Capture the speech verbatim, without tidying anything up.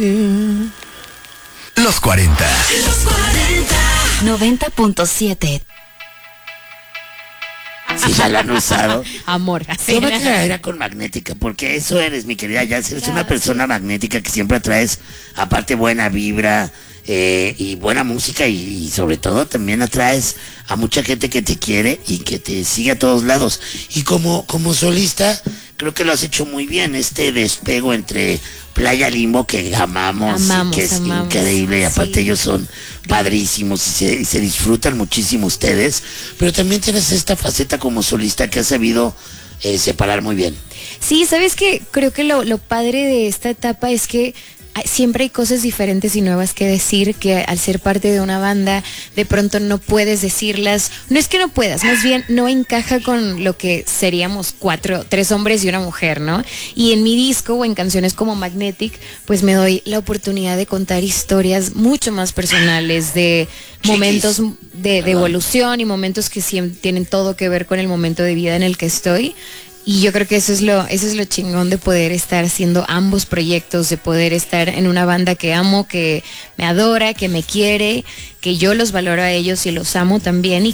Los cuarenta. Los cuarenta. noventa punto siete. Si ya la han usado. Amor. Tómate la cadera con magnética, porque eso eres, mi querida Jazz. Eres una persona magnética que siempre atraes, aparte, buena vibra eh, y buena música, y, y sobre todo también atraes a mucha gente que te quiere y que te sigue a todos lados. Y como, como solista, creo que lo has hecho muy bien, este despego entre Playa Limbo, que amamos, Amamos, y que es amamos. increíble, y aparte Sí. ellos son padrísimos y se, y se disfrutan muchísimo ustedes, pero también tienes esta faceta como solista que has sabido eh, separar muy bien. Sí, ¿sabes qué? Creo que lo, lo padre de esta etapa es que hay- siempre hay cosas diferentes y nuevas que decir, que al ser parte de una banda de pronto no puedes decirlas. No es que no puedas, más bien no encaja con lo que seríamos cuatro, tres hombres y una mujer, ¿no? Y en mi disco o en canciones como Magnetic, pues me doy la oportunidad de contar historias mucho más personales, de Chiquis. momentos de, de Perdón. evolución y momentos que siem- tienen todo que ver con el momento de vida en el que estoy. Y yo creo que eso es lo, eso es lo chingón de poder estar haciendo ambos proyectos, de poder estar en una banda que amo, que me adora, que me quiere, que yo los valoro a ellos y los amo también, y